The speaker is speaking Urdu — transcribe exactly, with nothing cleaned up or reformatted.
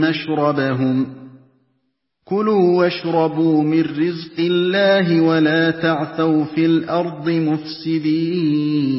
مَّشْرَبَهُمْ ۚ كُلُوا وَاشْرَبُوا مِن رِّزْقِ اللَّهِ وَلَا تَعْثَوْا فِي الْأَرْضِ مُفْسِدِينَ